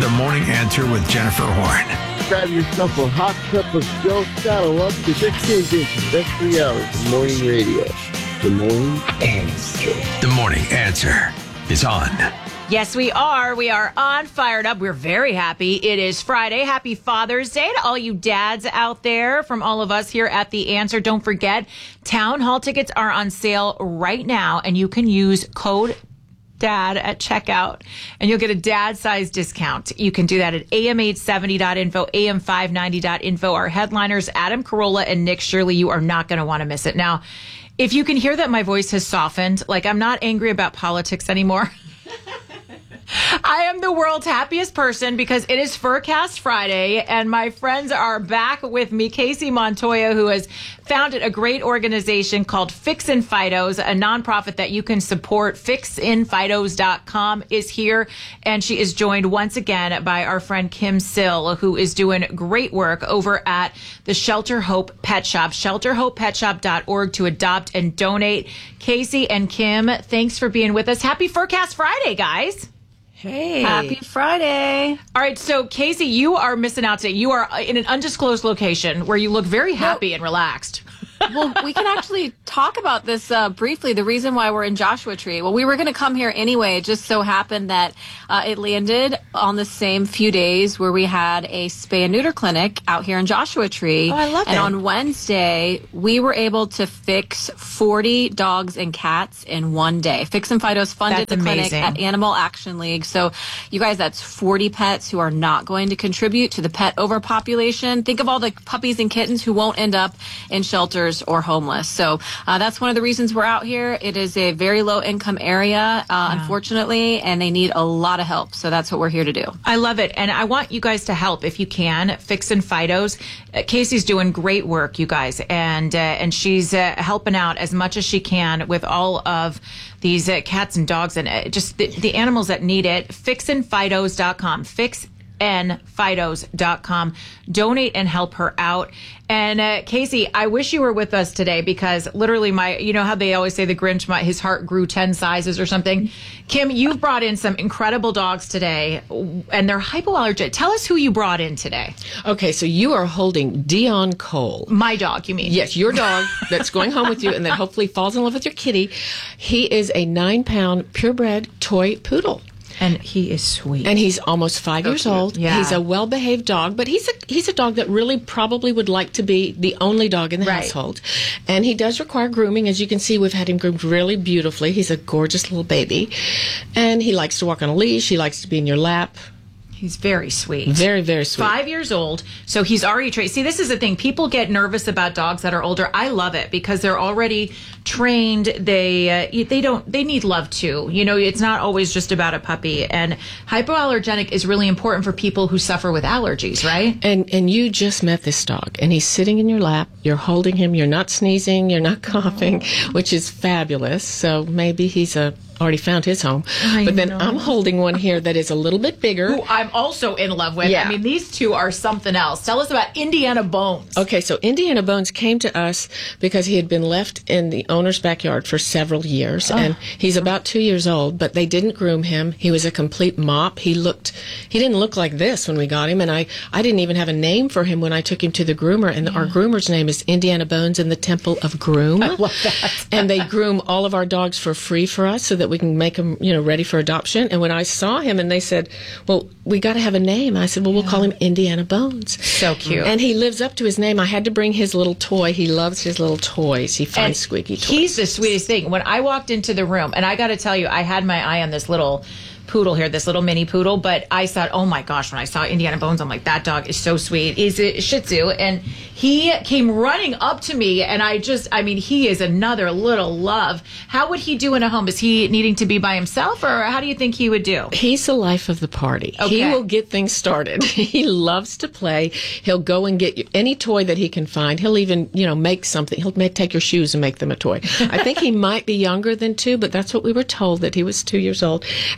The Morning Answer with Jennifer Horn. Grab yourself a hot cup of Joe, saddle up to 16 inches. That's 3 hours of morning radio. The Morning Answer. The Morning Answer is on. Yes, we are. We are on Fired Up. We're very happy. It is Friday. Happy Father's Day to all you dads out there. From all of us here at The Answer, don't forget, Town Hall tickets are on sale right now, and you can use code DAD at checkout, and you'll get a dad size discount. You can do that at am870.info, am590.info. Our headliners, Adam Carolla and Nick Shirley. You are not going to want to miss it. Now, if you can hear that my voice has softened, like I'm not angry about politics anymore. I am the world's happiest person because it is Furcast Friday, and my friends are back with me. Casey Montoya, who has founded a great organization called Fixin' Fidos, a nonprofit that you can support. FixinFidos.com is here, and she is joined once again by our friend Kim Sill, who is doing great work over at the Shelter Hope Pet Shop, shelterhopepetshop.org, to adopt and donate. Casey and Kim, thanks for being with us. Happy Furcast Friday, guys. Hey. Happy Friday. All right, so Casey, you are missing out today. You are in an undisclosed location where you look very happy and relaxed. Well, we can actually talk about this briefly, the reason why we're in Joshua Tree. Well, we were going to come here anyway. It just so happened that it landed on the same few days where we had a spay and neuter clinic out here in Joshua Tree. Oh, I love it. And on Wednesday, we were able to fix 40 dogs and cats in one day. Fixin' Fidos funded That's the clinic amazing. at Animal Action League. So, you guys, that's 40 pets who are not going to contribute to the pet overpopulation. Think of all the puppies and kittens who won't end up in shelters or homeless. So that's one of the reasons we're out here. It is a very low income area, unfortunately, and they need a lot of help. So that's what we're here to do. I love it. And I want you guys to help if you can. Fixin' Fidos. Casey's doing great work, you guys. And she's helping out as much as she can with all of these cats and dogs and just the animals that need it. FixinFidos.com. FixinFidos.com. Donate and help her out. And Casey, I wish you were with us today because literally you know how they always say the Grinch, his heart grew 10 sizes or something. Kim, you've brought in some incredible dogs today, and they're hypoallergenic. Tell us who you brought in today. Okay, so you are holding Dion Cole. My dog, you mean? Yes, your dog that's going home with you and then hopefully falls in love with your kitty. He is a 9-pound purebred toy poodle. And he is sweet. And he's almost 5 years old. Yeah. He's a well-behaved dog, but he's a dog that really probably would like to be the only dog in the household. And he does require grooming. As you can see, we've had him groomed really beautifully. He's a gorgeous little baby. And he likes to walk on a leash. He likes to be in your lap. He's very sweet. Very, very sweet. 5 years old, so he's already trained. See, this is the thing. People get nervous about dogs that are older. I love it because they're already trained. They need love too. You know, it's not always just about a puppy. And hypoallergenic is really important for people who suffer with allergies, right? And you just met this dog, and he's sitting in your lap. You're holding him. You're not sneezing. You're not coughing, which is fabulous. So maybe he's already found his home. But then I'm holding one here that is a little bit bigger. Who I'm also in love with. Yeah. I mean, these two are something else. Tell us about Indiana Bones. Okay, so Indiana Bones came to us because he had been left in the owner's backyard for several years. And he's about 2 years old, but they didn't groom him. He was a complete mop. He didn't look like this when we got him. And I didn't even have a name for him when I took him to the groomer. And our groomer's name is Indiana Bones in the Temple of Groom. I love that. And they groom all of our dogs for free for us so that we can make them, ready for adoption. And when I saw him and they said, well, we got to have a name. I said, well, we'll call him Indiana Bones. So cute. And he lives up to his name. I had to bring his little toy. He loves his little toys. He finds squeaky toys. He's the sweetest thing. When I walked into the room, and I got to tell you, I had my eye on this little poodle here, this little mini poodle, but I thought, oh my gosh, when I saw Indiana Bones, I'm like, that dog is so sweet. He's a Shih Tzu, and he came running up to me, and he is another little love. How would he do in a home? Is he needing to be by himself, or how do you think he would do? He's the life of the party. Okay. He will get things started. He loves to play. He'll go and get any toy that he can find. He'll even, make something. He'll take your shoes and make them a toy. I think he might be younger than 2, but that's what we were told, that he was 2 years old. And now that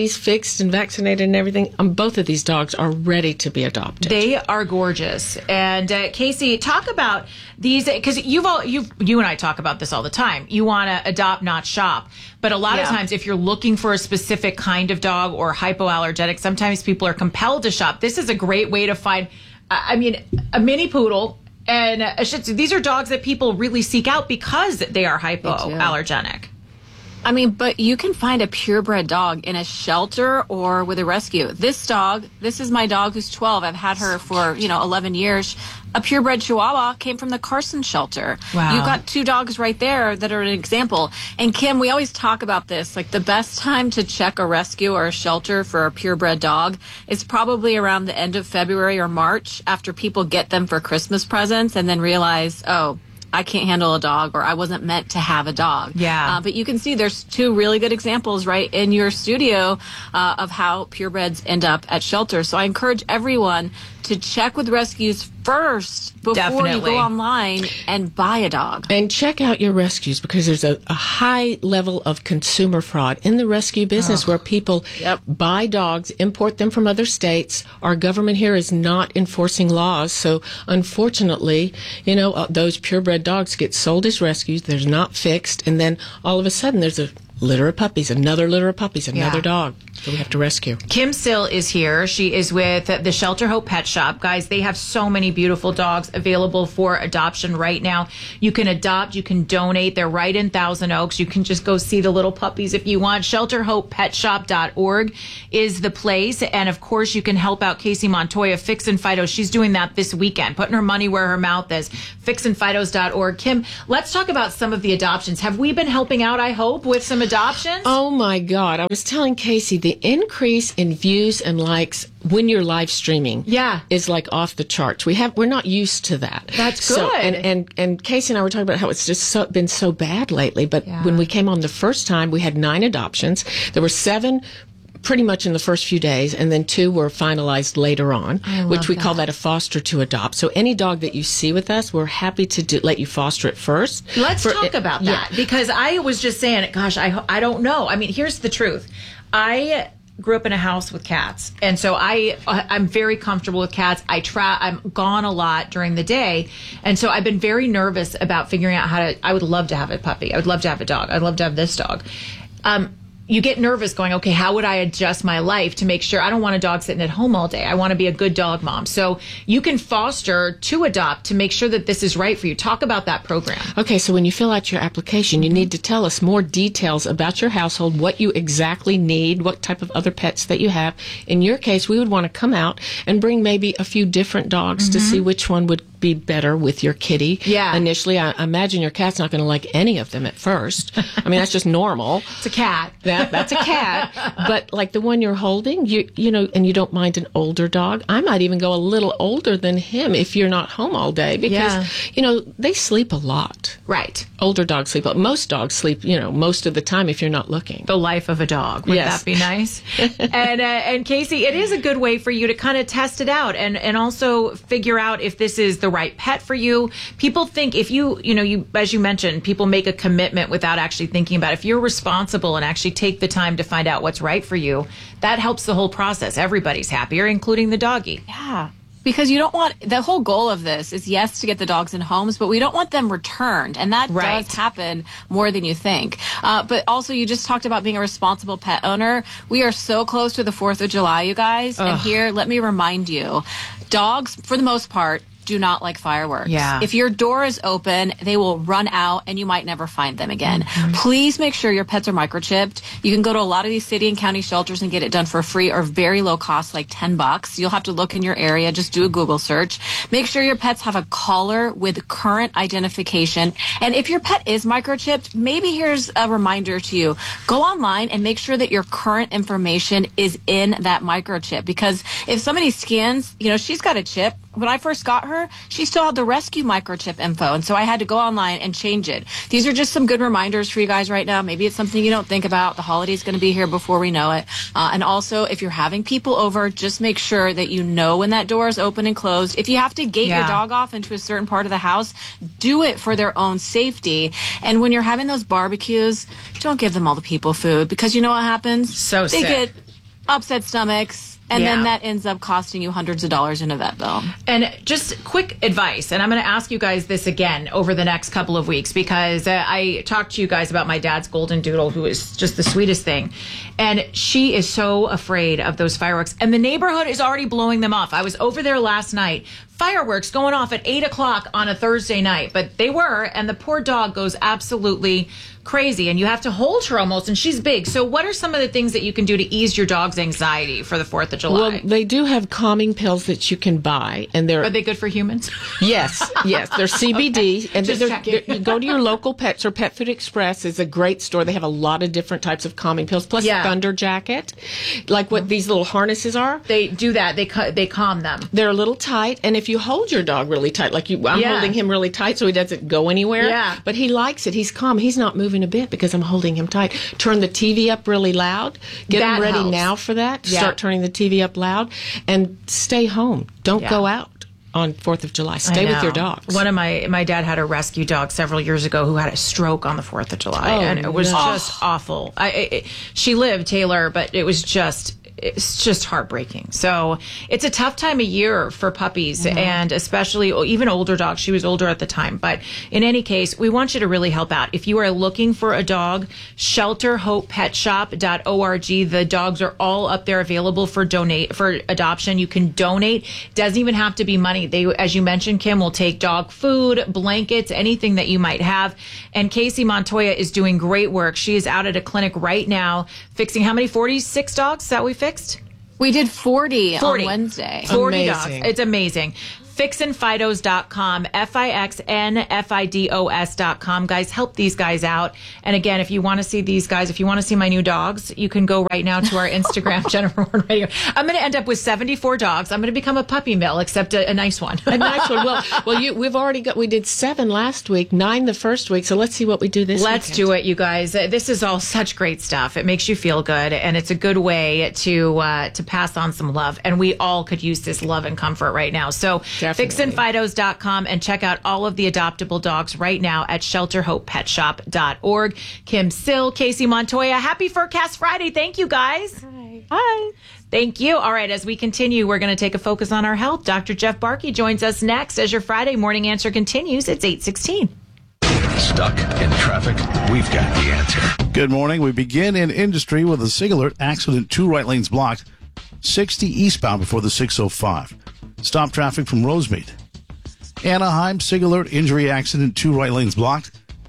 puppies, fixed and vaccinated and everything. Both of these dogs are ready to be adopted. They are gorgeous. And Casey, talk about these, because you and I talk about this all the time. You want to adopt, not shop. But a lot of times, if you're looking for a specific kind of dog or hypoallergenic, sometimes people are compelled to shop. This is a great way to find, a mini poodle and a Shih Tzu. These are dogs that people really seek out because they are hypoallergenic. I mean, but you can find a purebred dog in a shelter or with a rescue. This dog, this is my dog who's 12. I've had her for, 11 years. A purebred Chihuahua came from the Carson shelter. Wow. You've got 2 dogs right there that are an example. And Kim, we always talk about this. Like, the best time to check a rescue or a shelter for a purebred dog is probably around the end of February or March, after people get them for Christmas presents and then realize, oh, I can't handle a dog, or I wasn't meant to have a dog. Yeah. But you can see there's 2 really good examples right in your studio of how purebreds end up at shelters. So I encourage everyone to check with rescues first before you go online and buy a dog. And check out your rescues, because there's a high level of consumer fraud in the rescue business where people buy dogs, import them from other states. Our government here is not enforcing laws. So unfortunately, those purebred dogs get sold as rescues. They're not fixed. And then all of a sudden there's a litter of puppies, another litter of puppies, another dog that we have to rescue. Kim Sill is here. She is with the Shelter Hope Pet Shop. Guys, they have so many beautiful dogs available for adoption right now. You can adopt, you can donate. They're right in Thousand Oaks. You can just go see the little puppies if you want. ShelterHopePetShop.org is the place. And of course, you can help out Casey Montoya, Fix and Fido. She's doing that this weekend, putting her money where her mouth is. FixandFidos.org. Kim, let's talk about some of the adoptions. Have we been helping out, I hope, with some adoptions? Oh my God. I was telling Casey, the increase in views and likes when you're live streaming is like off the charts. We're not used to that. That's good. So, and Casey and I were talking about how it's just been so bad lately. But when we came on the first time, we had 9 adoptions. There were 7 pretty much in the first few days, and then 2 were finalized later on, which we call that a foster to adopt. So any dog that you see with us, we're happy to let you foster it first. Let's talk about that, because I was just saying, gosh, I don't know. I mean, here's the truth. I grew up in a house with cats, and so I'm very comfortable with cats. I'm gone a lot during the day, and so I've been very nervous about figuring out I would love to have a puppy. I would love to have a dog. I'd love to have this dog. You get nervous going, okay, how would I adjust my life to make sure I don't want a dog sitting at home all day? I want to be a good dog mom. So you can foster to adopt to make sure that this is right for you. Talk about that program. Okay, so when you fill out your application, you need to tell us more details about your household, what you exactly need, what type of other pets that you have. In your case, we would want to come out and bring maybe a few different dogs to see which one would be better with your kitty. Yeah. Initially, I imagine your cat's not going to like any of them at first. I mean, that's just normal. It's a cat. That's a cat. But like the one you're holding, you know, and you don't mind an older dog. I might even go a little older than him if you're not home all day, because, you know, they sleep a lot. Right. Older dogs sleep a lot. Most dogs sleep, you know, most of the time if you're not looking. The life of a dog. Would that be nice? And Casey, it is a good way for you to kind of test it out and also figure out if this is the right pet for you. People think if you as you mentioned, people make a commitment without actually thinking about it. If you're responsible and actually take the time to find out what's right for you, that helps the whole process. Everybody's happier, including the doggy. Yeah. Because you don't want, the whole goal of this is, yes, to get the dogs in homes, but we don't want them returned. And that does happen more than you think. But also, you just talked about being a responsible pet owner. We are so close to the 4th of July, you guys. And here, let me remind you, dogs, for the most part, do not like fireworks. Yeah. If your door is open, they will run out and you might never find them again. Mm-hmm. Please make sure your pets are microchipped. You can go to a lot of these city and county shelters and get it done for free or very low cost, like $10. You'll have to look in your area. Just do a Google search. Make sure your pets have a collar with current identification. And if your pet is microchipped, maybe here's a reminder to you. Go online and make sure that your current information is in that microchip. Because if somebody scans, you know, she's got a chip. When I first got her, she still had the rescue microchip info, and so I had to go online and change it. These are just some good reminders for you guys right now. Maybe it's something you don't think about. The holiday's going to be here before we know it. And also, if you're having people over, just make sure that you know when that door is open and closed. If you have to gate your dog off into a certain part of the house, do it for their own safety. And when you're having those barbecues, don't give them all the people food, because you know what happens? So sick. upset stomachs. And then that ends up costing you hundreds of dollars in a vet bill. And just quick advice, and I'm going to ask you guys this again over the next couple of weeks, because I talked to you guys about my dad's golden doodle, who is just the sweetest thing. And she is so afraid of those fireworks. And the neighborhood is already blowing them off. I was over there last night. Fireworks going off at 8 o'clock on a Thursday night. But they were, and the poor dog goes absolutely crazy. And you have to hold her almost, and she's big. So what are some of the things that you can do to ease your dog's anxiety for the 4th of July? Well, they do have calming pills that you can buy. And Are they good for humans? Yes. They're CBD. And you go to your local Pets or Pet Food Express is a great store. They have a lot of different types of calming pills, plus Thunder Jacket, like what these little harnesses are. They do that. They calm them. They're a little tight, and if you hold your dog really tight, like I'm holding him really tight so he doesn't go anywhere. Yeah. But he likes it. He's calm. He's not moving a bit because I'm holding him tight. Turn the TV up really loud. Get him ready helps. now for that. Yeah. Start turning the TV up loud, and stay home. Don't go out on 4th of July. Stay with your dogs. One of my dad had a rescue dog several years ago who had a stroke on the 4th of July, and it was just awful. She lived, Taylor, but it's just heartbreaking. So it's a tough time of year for puppies, and especially even older dogs. She was older at the time. But in any case, we want you to really help out. If you are looking for a dog, shelterhopepetshop.org. The dogs are all up there available for adoption. You can donate. Doesn't even have to be money. They, as you mentioned, Kim, will take dog food, blankets, anything that you might have. And Casey Montoya is doing great work. She is out at a clinic right now fixing how many? 46 dogs that we fixed? We did 40 on Wednesday. 40 dogs. It's amazing. Fixinfidos.com, FIXNFIDOS.com. Guys, help these guys out. And again, if you want to see these guys, if you want to see my new dogs, you can go right now to our Instagram, Jennifer Horn Radio. I'm going to end up with 74 dogs. I'm going to become a puppy mill, except a nice one. A nice one. We did 7 last week, 9 the first week. So let's see what we do this week. Let's do it, you guys. This is all such great stuff. It makes you feel good, and it's a good way to pass on some love. And we all could use this love and comfort right now. So Fixinfidos.com, and check out all of the adoptable dogs right now at shelterhopepetshop.org. Kim Sill, Casey Montoya, happy Furcast Friday. Thank you, guys. Hi. Thank you. All right, as we continue, we're going to take a focus on our health. Dr. Jeff Barkey joins us next as your Friday morning answer continues. It's 8:16. Stuck in traffic? We've got the answer. Good morning. We begin in industry with a SIG alert accident. 2 right lanes blocked. 60 eastbound before the 605. Stop traffic from Rosemead. Anaheim, SIG alert, injury accident, 2 right lanes blocked.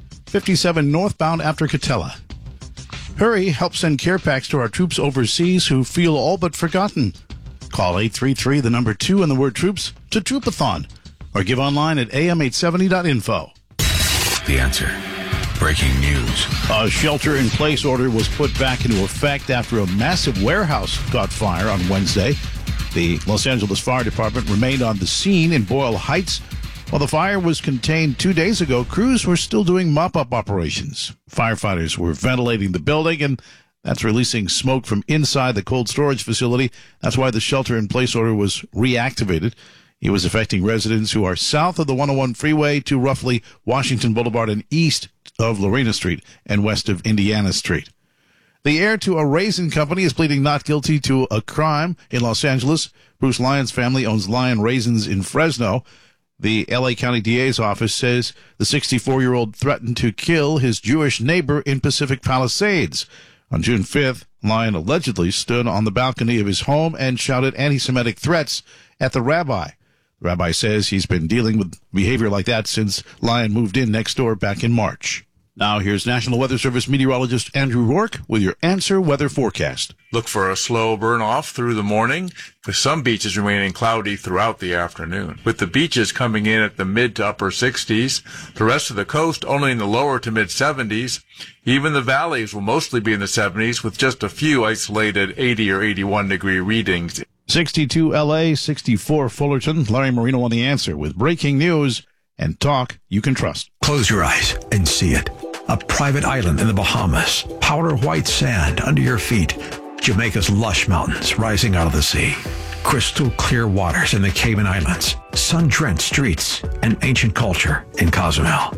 57 northbound after Catella. Hurry, help send care packs to our troops overseas who feel all but forgotten. Call 833, the number 2 and the word troops to Troopathon, or give online at am870.info. The answer. Breaking news. A shelter-in-place order was put back into effect after a massive warehouse caught fire on Wednesday. The Los Angeles Fire Department remained on the scene in Boyle Heights. While the fire was contained 2 days ago, crews were still doing mop-up operations. Firefighters were ventilating the building, and that's releasing smoke from inside the cold storage facility. That's why the shelter-in-place order was reactivated. It was affecting residents who are south of the 101 freeway to roughly Washington Boulevard and east of Lorena Street and west of Indiana Street. The heir to a raisin company is pleading not guilty to a crime in Los Angeles. Bruce Lyon's family owns Lion Raisins in Fresno. The L.A. County DA's office says the 64-year-old threatened to kill his Jewish neighbor in Pacific Palisades. On June 5th, Lyon allegedly stood on the balcony of his home and shouted anti-Semitic threats at the rabbi. The rabbi says he's been dealing with behavior like that since Lyon moved in next door back in March. Now here's National Weather Service meteorologist Andrew Rourke with your Answer Weather Forecast. Look for a slow burn-off through the morning, with some beaches remaining cloudy throughout the afternoon. With the beaches coming in at the mid to upper 60s, the rest of the coast only in the lower to mid 70s. Even the valleys will mostly be in the 70s, with just a few isolated 80 or 81 degree readings. 62 L.A., 64 Fullerton. Larry Marino on The Answer with breaking news and talk you can trust. Close your eyes and see it. A private island in the Bahamas. Powder white sand under your feet. Jamaica's lush mountains rising out of the sea. Crystal clear waters in the Cayman Islands. Sun-drenched streets and ancient culture in Cozumel.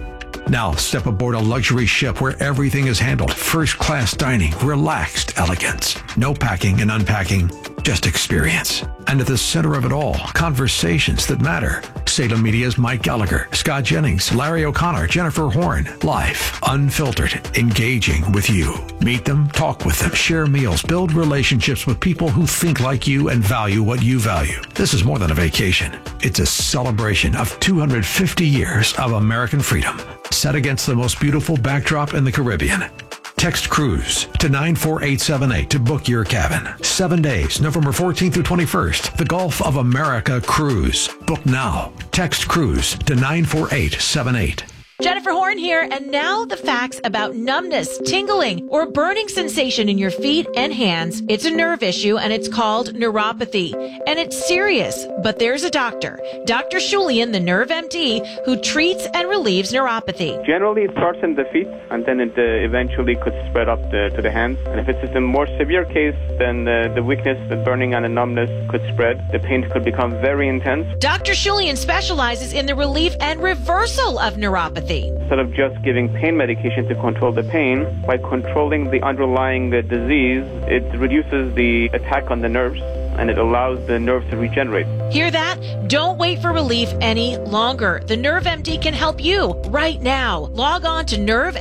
Now step aboard a luxury ship where everything is handled. First-class dining, relaxed elegance. No packing and unpacking, just experience. And at the center of it all, conversations that matter. Salem Media's Mike Gallagher, Scott Jennings, Larry O'Connor, Jennifer Horn. Live, unfiltered, engaging with you. Meet them, talk with them, share meals, build relationships with people who think like you and value what you value. This is more than a vacation. It's a celebration of 250 years of American freedom, set against the most beautiful backdrop in the Caribbean. Text Cruise to 94878 to book your cabin. 7 days, November 14th through 21st. The Gulf of America Cruise. Book now. Text Cruise to 94878. Jennifer Horn here, and now the facts about numbness, tingling, or burning sensation in your feet and hands. It's a nerve issue, and it's called neuropathy. And it's serious, but there's a doctor, Dr. Shulian, the Nerve MD, who treats and relieves neuropathy. Generally, it starts in the feet, and then it eventually could spread up to the hands. And if it's a more severe case, then the weakness, the burning, and the numbness could spread. The pain could become very intense. Dr. Shulian specializes in the relief and reversal of neuropathy. Instead of just giving pain medication to control the pain, by controlling the underlying disease, it reduces the attack on the nerves, and it allows the nerves to regenerate. Hear that? Don't wait for relief any longer. The Nerve MD can help you right now. Log on to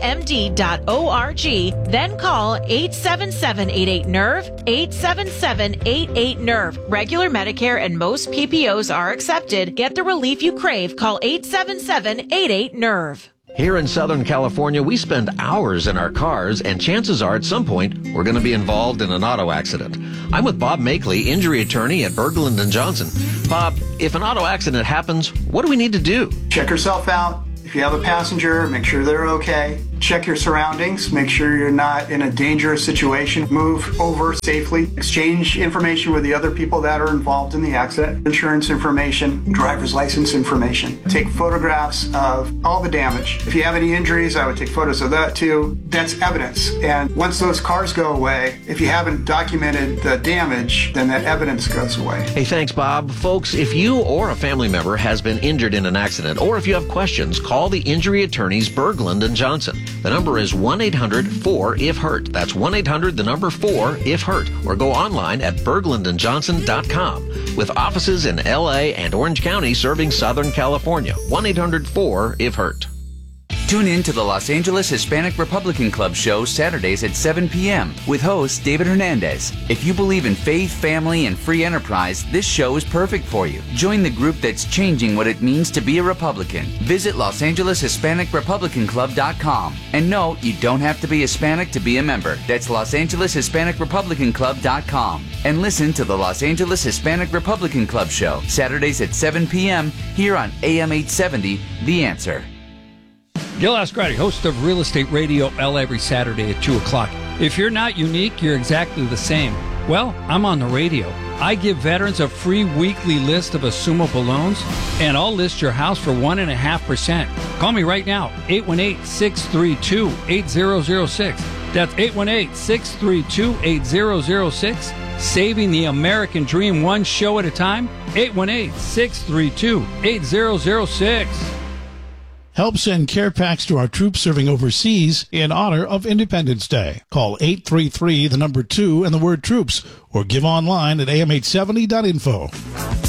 nervemd.org, then call 877-88-NERVE, 877-88-NERVE. Regular Medicare and most PPOs are accepted. Get the relief you crave. Call 877-88-NERVE. Here in Southern California, we spend hours in our cars, and chances are at some point we're going to be involved in an auto accident. I'm with Bob Makeley, injury attorney at Berglund & Johnson. Bob, if an auto accident happens, what do we need to do? Check yourself out. If you have a passenger, make sure they're okay. Check your surroundings. Make sure you're not in a dangerous situation. Move over safely. Exchange information with the other people that are involved in the accident. Insurance information, driver's license information. Take photographs of all the damage. If you have any injuries, I would take photos of that too. That's evidence. And once those cars go away, if you haven't documented the damage, then that evidence goes away. Hey, thanks, Bob. Folks, if you or a family member has been injured in an accident, or if you have questions, call the injury attorneys Berglund & Johnson. The number is 1-800-4-IF-HURT. That's 1-800-4-IF-HURT. Or go online at berglundandjohnson.com. With offices in L.A. and Orange County serving Southern California. 1-800-4-IF-HURT. Tune in to the Los Angeles Hispanic Republican Club show Saturdays at 7 p.m. with host David Hernandez. If you believe in faith, family, and free enterprise, this show is perfect for you. Join the group that's changing what it means to be a Republican. Visit LosAngelesHispanicRepublicanClub.com. And no, you don't have to be Hispanic to be a member. That's LosAngelesHispanicRepublicanClub.com. And listen to the Los Angeles Hispanic Republican Club show Saturdays at 7 p.m. here on AM 870, The Answer. Gil Ascardi, host of Real Estate Radio L every Saturday at 2 o'clock. If you're not unique, you're exactly the same. Well, I'm on the radio. I give veterans a free weekly list of assumable loans, and I'll list your house for 1.5%. Call me right now, 818-632-8006. That's 818-632-8006. Saving the American dream one show at a time, 818-632-8006. Help send care packs to our troops serving overseas in honor of Independence Day. Call 833, the number 2, and the word troops, or give online at am870.info.